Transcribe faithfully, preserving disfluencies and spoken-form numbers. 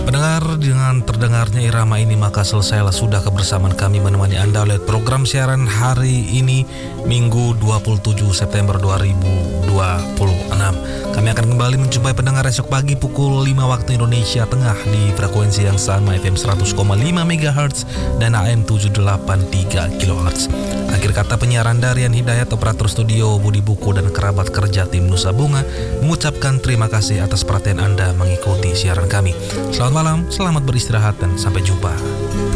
Pendengar, dengan terdengarnya irama ini maka selesailah sudah kebersamaan kami menemani Anda oleh program siaran hari ini Minggu dua puluh tujuh September dua ribu dua puluh enam. Kami akan kembali menjumpai pendengar esok pagi pukul lima waktu Indonesia Tengah di frekuensi yang sama F M seratus koma lima megahertz dan A M tujuh delapan tiga kilohertz. Akhir kata penyiaran Darian Hidayat, operator studio Budi Buku dan kerabat kerja tim Nusa Bunga mengucapkan terima kasih atas perhatian Anda mengikuti siaran kami. Selamat malam, selamat beristirahat dan sampai jumpa.